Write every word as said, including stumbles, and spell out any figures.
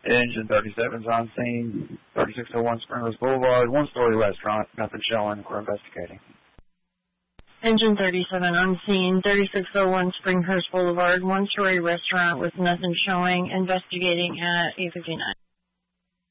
Engine thirty-seven is on scene, thirty-six oh one Springhurst Boulevard, one-story restaurant, nothing showing, we're investigating. Engine thirty-seven on scene, thirty-six oh one Springhurst Boulevard, one-story restaurant with nothing showing, investigating at eight fifty-nine.